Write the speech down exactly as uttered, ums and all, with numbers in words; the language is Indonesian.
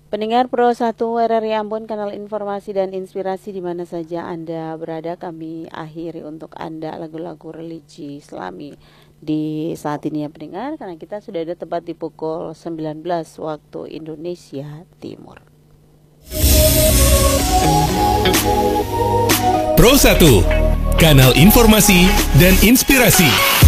Pendengar Pro satu R R I Ambon, kanal informasi dan inspirasi di mana saja Anda berada, kami akhiri untuk Anda lagu-lagu religi Islami di saat ini ya pendengar, karena kita sudah ada tepat di pukul sembilan belas waktu Indonesia Timur. Pro satu, kanal informasi dan inspirasi.